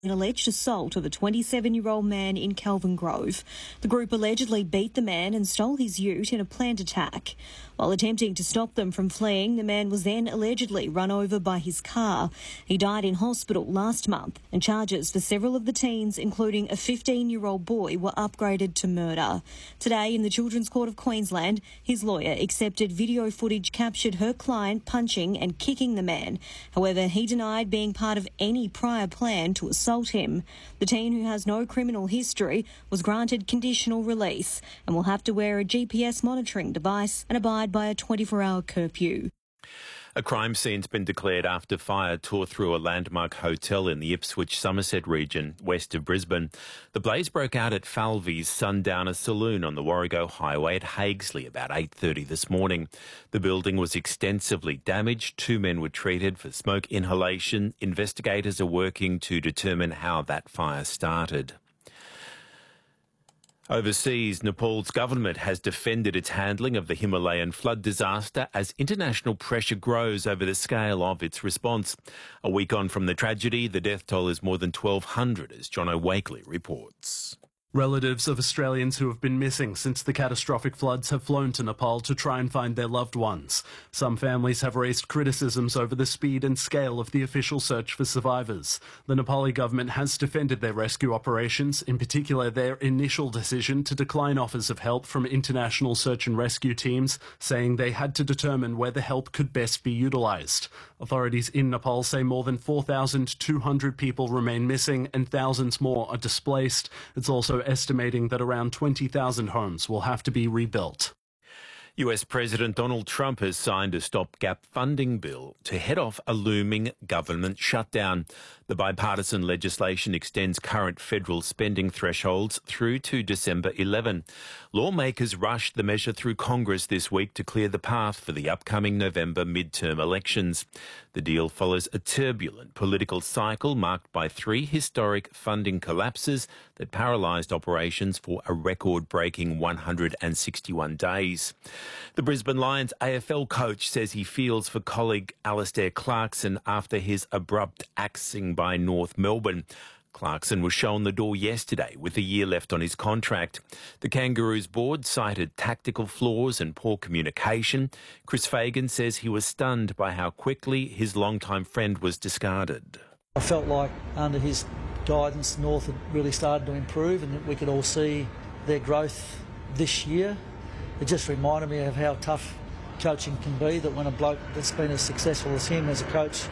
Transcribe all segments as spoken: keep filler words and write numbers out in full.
An alleged assault of a twenty-seven-year-old man in Kelvin Grove. The group allegedly beat the man and stole his ute in a planned attack. While attempting to stop them from fleeing, the man was then allegedly run over by his car. He died in hospital last month, and charges for several of the teens, including a fifteen-year-old boy, were upgraded to murder. Today, in the Children's Court of Queensland, his lawyer accepted video footage captured her client punching and kicking the man. However, he denied being part of any prior plan to assault him. The teen, who has no criminal history, was granted conditional release and will have to wear a G P S monitoring device and abide by a twenty-four hour curfew. A crime scene's been declared after fire tore through a landmark hotel in the Ipswich Somerset region, west of Brisbane. The blaze broke out at Falvey's Sundowner Saloon on the Warrego Highway at Haigsley about eight thirty this morning. The building was extensively damaged. Two men were treated for smoke inhalation. Investigators are working to determine how that fire started. Overseas, Nepal's government has defended its handling of the Himalayan flood disaster as international pressure grows over the scale of its response. A week on from the tragedy, the death toll is more than twelve hundred, as Jono Wakely reports. Relatives of Australians who have been missing since the catastrophic floods have flown to Nepal to try and find their loved ones. Some families have raised criticisms over the speed and scale of the official search for survivors. The Nepali government has defended their rescue operations, in particular their initial decision to decline offers of help from international search and rescue teams, saying they had to determine where the help could best be utilised. Authorities in Nepal say more than four thousand two hundred people remain missing and thousands more are displaced. It's also estimating that around twenty thousand homes will have to be rebuilt. U S President Donald Trump has signed a stopgap funding bill to head off a looming government shutdown. The bipartisan legislation extends current federal spending thresholds through to December eleventh. Lawmakers rushed the measure through Congress this week to clear the path for the upcoming November midterm elections. The deal follows a turbulent political cycle marked by three historic funding collapses that paralysed operations for a record-breaking one hundred sixty-one days. The Brisbane Lions A F L coach says he feels for colleague Alastair Clarkson after his abrupt axing by North Melbourne. Clarkson was shown the door yesterday with a year left on his contract. The Kangaroos board cited tactical flaws and poor communication. Chris Fagan says he was stunned by how quickly his longtime friend was discarded. I felt like under his guidance, North had really started to improve and that we could all see their growth this year. It just reminded me of how tough coaching can be, that when a bloke that's been as successful as him as a coach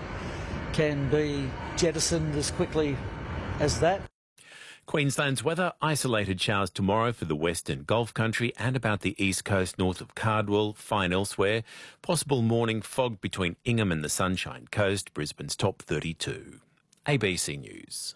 can be jettisoned as quickly as that. Queensland's weather: isolated showers tomorrow for the western Gulf country and about the east coast north of Cardwell, fine elsewhere. Possible morning fog between Ingham and the Sunshine Coast. Brisbane's top thirty-two. A B C News.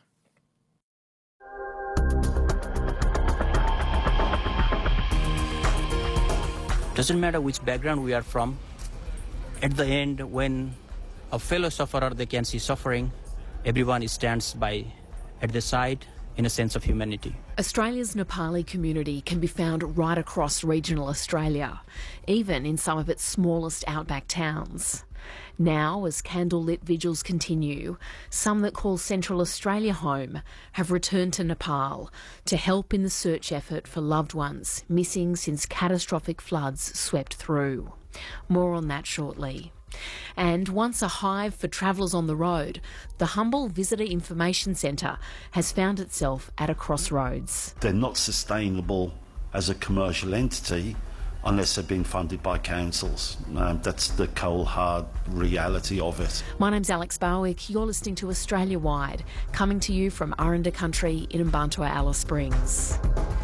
Doesn't matter which background we are from. At the end, when a fellow sufferer, they can see suffering, everyone stands by at the side in a sense of humanity. Australia's Nepali community can be found right across regional Australia, even in some of its smallest outback towns. Now, as candlelit vigils continue, some that call Central Australia home have returned to Nepal to help in the search effort for loved ones missing since catastrophic floods swept through. More on that shortly. And once a hive for travellers on the road, the humble Visitor Information Centre has found itself at a crossroads. They're not sustainable as a commercial entity unless they're being funded by councils. Um, that's the cold, hard reality of it. My name's Alex Barwick. You're listening to Australia Wide, coming to you from Aranda Country in Mbantua, Alice Springs.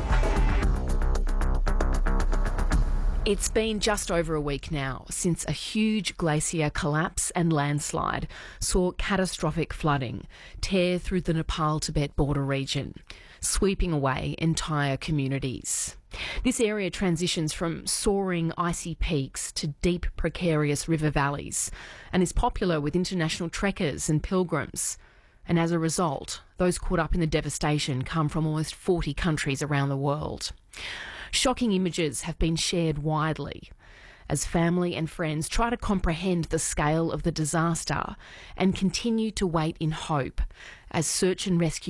It's been just over a week now since a huge glacier collapse and landslide saw catastrophic flooding tear through the Nepal-Tibet border region, sweeping away entire communities. This area transitions from soaring icy peaks to deep precarious river valleys and is popular with international trekkers and pilgrims. And as a result, those caught up in the devastation come from almost forty countries around the world. Shocking images have been shared widely as family and friends try to comprehend the scale of the disaster and continue to wait in hope as search and rescue